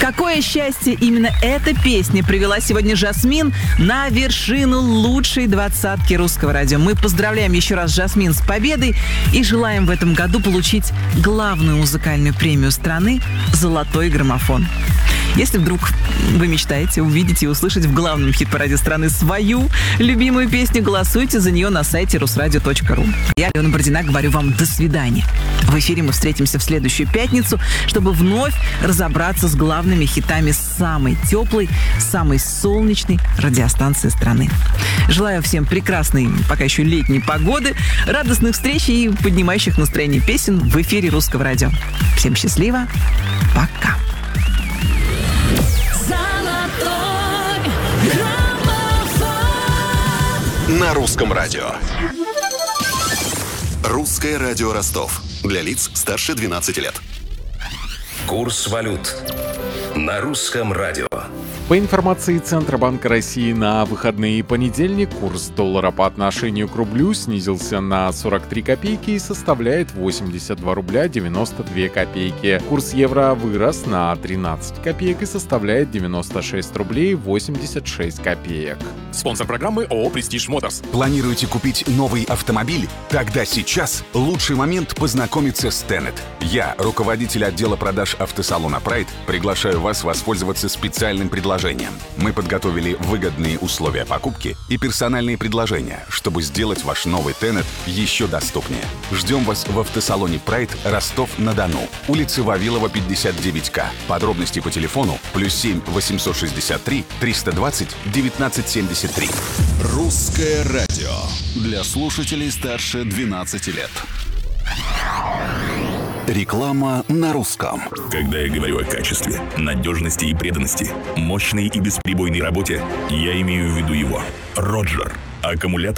Какое счастье! Именно эта песня привела сегодня Жасмин на вершину лучшей двадцатки русского радио. Мы поздравляем еще раз Жасмин с победой и желаем в этом году получить главную музыкальную премию страны «Золотой граммофон». Если вдруг вы мечтаете увидеть и услышать в главном хит-параде страны свою любимую песню, голосуйте за нее на сайте rusradio.ru. Я, Алена Бородина, говорю вам до свидания. В эфире мы встретимся в следующую пятницу, чтобы вновь разобраться с главными хитами самой теплой, самой солнечной радиостанции страны. Желаю всем прекрасной, пока еще летней погоды, радостных встреч и поднимающих настроение песен в эфире Русского радио. Всем счастливо. Пока. На русском радио. Русское радио Ростов. Для лиц старше 12 лет. Курс валют на русском радио. По информации Центробанка России, на выходные и понедельник курс доллара по отношению к рублю снизился на 43 копейки и составляет 82 рубля 92 копейки. Курс евро вырос на 13 копеек и составляет 96 рублей 86 копеек. Спонсор программы ООО «Престиж Моторс». Планируете купить новый автомобиль? Тогда сейчас лучший момент познакомиться с Tenet. Я, руководитель отдела продаж автосалона Pride, приглашаю вас воспользоваться специальным предложением. Мы подготовили выгодные условия покупки и персональные предложения, чтобы сделать ваш новый Tenet еще доступнее. Ждем вас в автосалоне Pride, Ростов-на-Дону, улица Вавилова, 59К. Подробности по телефону +7 863 320 1973. Русское радио. Для слушателей старше 12 лет. Реклама на русском. Когда я говорю о качестве, надежности и преданности, мощной и бесперебойной работе, я имею в виду его. Роджер. Аккумулятор